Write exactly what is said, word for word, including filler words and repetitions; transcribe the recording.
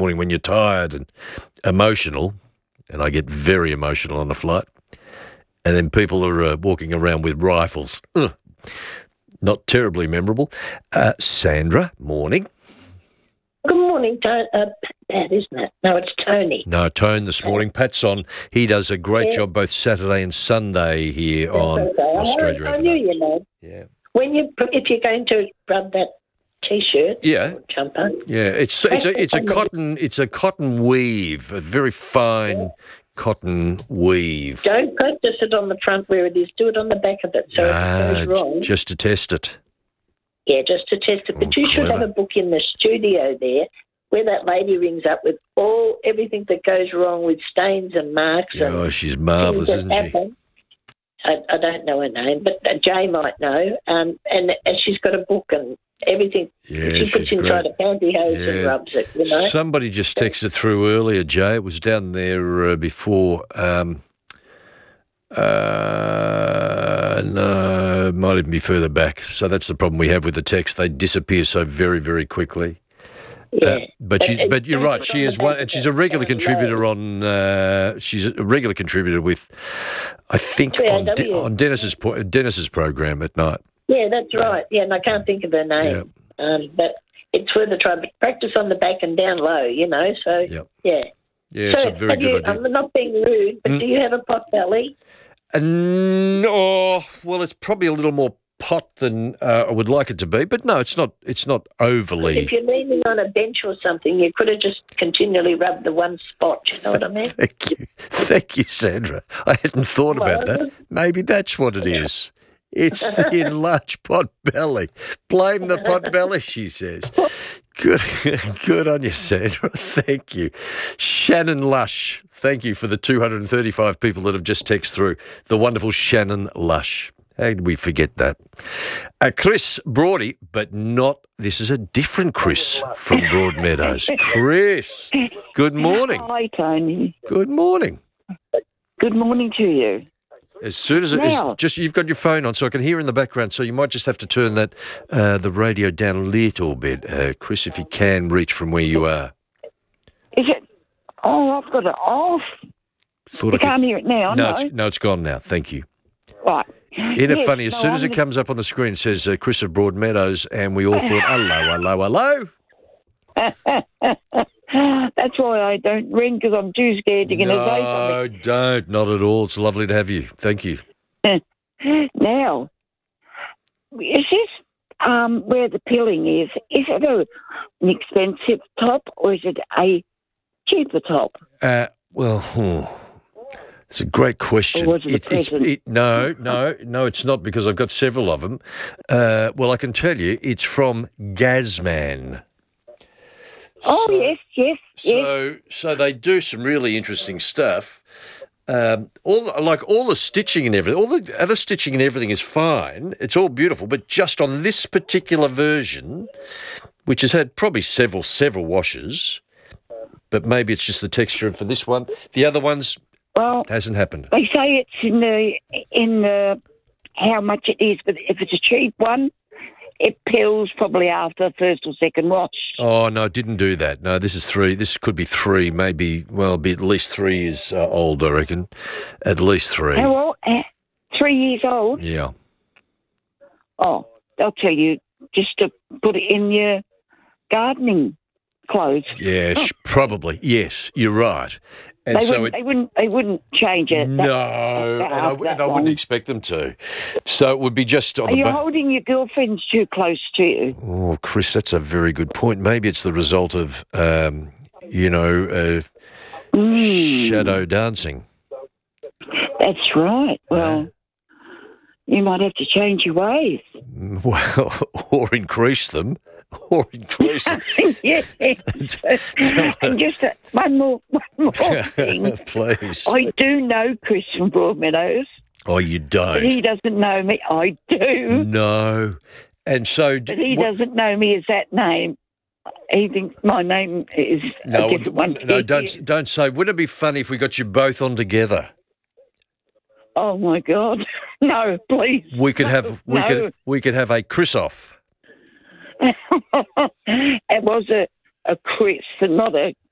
morning when you're tired and emotional, and I get very emotional on a flight, and then people are uh, walking around with rifles. Ugh. Not terribly memorable. Uh, Sandra, morning. Good morning, Tony. Uh, Pat, isn't it? No, it's Tony. No, Tone this morning. Pat's on. He does a great Yeah. job both Saturday and Sunday here That's on okay. Australia I, I knew Overnight. you know. Yeah. When you, if you're going to rub that t-shirt, Yeah. or jumper, Yeah, it's it's a it's a cotton it's a cotton weave, a very fine Yeah. cotton weave. don't practice it on the front where it is. Do it on the back of it. So Ah, if it goes wrong, just to test it. yeah, just to test it. But Oh, you should have clever. a book in the studio there where that lady rings up with all everything that goes wrong with stains and marks and Oh, she's marvellous, things that isn't she? happen. I, I don't know her name, but uh, Jay might know. Um, and, and she's got a book and everything. Yeah, she puts she's inside great. a pantyhose and Yeah. rubs it, you know. Somebody just texted through earlier, Jay. It was down there uh, before. Um, uh, no, it might even be further back. So that's the problem we have with the text. They disappear so very, very quickly. Yeah. Uh, but she, And- but you're and right. it's She on is the one, back and of she's it, a regular down contributor low. on. Uh, she's a regular contributor with, I think, three A on, De- W. on Dennis's po- Dennis's program at night. Yeah, that's right. Yeah, and I can't think of her name. Um, but it's worth a try. But practice on the back and down low, you know. So, Yep. yeah. Yeah, it's so a very have good you, idea. I'm not being rude, but Mm. do you have a pot belly? Uh, no, well, it's probably a little more pot than uh, I would like it to be, but no, it's not. It's not overly. If you're leaning on a bench or something, you could have just continually rubbed the one spot. You know what I mean? Thank you, thank you, Sandra. I hadn't thought about that. Maybe that's what it is. It's the enlarged pot belly. Blame the pot belly, she says. Good, good on you, Sandra. Thank you, Shannon Lush. Thank you for the two hundred thirty-five people that have just texted through. The wonderful Shannon Lush. How did we forget that? Uh, Chris Brody, but not. This is a different Chris from Broadmeadows. Chris, good morning. Hi, Tony. Good morning. Good morning to you. As soon as it is, Now. just you've got your phone on, so I can hear in the background. So you might just have to turn that uh, the radio down a little bit, uh, Chris, if you can reach from where you are. Is it? Oh, I've got it off. Thought You I could- can't hear it now, no, no? it's, no, it's gone now. Thank you. Right. Isn't it Yes, funny? As no, soon as I'm it comes up on the screen, it says uh, Chris of Broadmeadows, and we all thought, hello, hello, hello. That's why I don't ring, because I'm too scared to get a say No, don't. Not at all. It's lovely to have you. Thank you. something. Now, is this um, where the pilling is? Is it a, an expensive top or is it a cheaper top? Uh, well, hmm. It's a great question. Or was it a It- it's, present? it, no, no, no, it's not, because I've got several of them. Uh, well, I can tell you, it's from Gazman. Oh, So- yes, yes, yes. So, so they do some really interesting stuff. Um, all like all the stitching and everything, all the other stitching and everything is fine. It's all beautiful, but just on this particular version, which has had probably several, several washes, but maybe it's just the texture. And for this one, the other ones Well, hasn't happened. they say it's in the in the how much it is, but if it's a cheap one, it peels probably after first or second wash. Oh no, it didn't do that. No, this is three. This could be three, maybe. Well, be at least three years uh, old, I reckon. At least three. How old? Uh, three years old. Yeah. Oh, they'll tell you just to put it in your gardening clothes. Yeah, sh- probably. Yes, you're right. And They so wouldn't. it. They wouldn't. They wouldn't change it. No, that- and I, after and that I wouldn't long. expect them to. So it would be just on Are the. you ba- holding your girlfriends too close to you? Oh, Chris, that's a very good point. Maybe it's the result of, um, you know, uh, Mm, shadow dancing. That's right. Well, you might have to change your ways. Well, or increase them, or increase them. Yeah. And just uh, one more, one more thing. Please. I do know Chris from Broadmeadows, Oh, you but don't. he doesn't know me. I do, No. And so, but he d- what- doesn't know me as that name. He thinks my name is no, a different one. no, don't don't say. Wouldn't it be funny if we got you both on together? Oh my God! No, please. We could have we No. could we could have a Chris off. It was a a Chris, and not a